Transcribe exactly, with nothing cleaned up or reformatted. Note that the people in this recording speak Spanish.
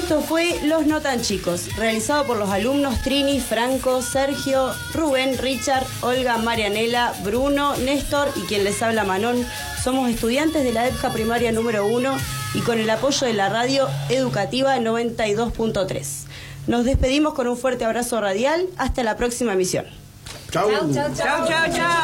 Esto fue Los No Tan Chicos, realizado por los alumnos Trini, Franco, Sergio, Rubén, Richard, Olga, Marianela, Bruno, Néstor y quien les habla Manon. Somos estudiantes de la EPJA primaria número uno y con el apoyo de la radio educativa noventa y dos punto tres. Nos despedimos con un fuerte abrazo radial. Hasta la próxima emisión. Chau. Chau, chau, chau.